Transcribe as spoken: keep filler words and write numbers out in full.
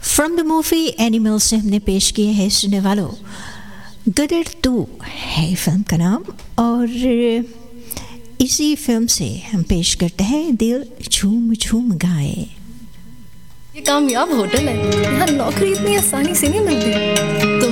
From the movie animal से हमने पेश किए हैं सुनने वालों गदर टू है फिल्म का नाम। और इसी फिल्म से हम पेश करते हैं दिल झूम झूम गाए। ये कामयाब होटल है, यहाँ नौकरी इतनी आसानी से नहीं मिलती। तो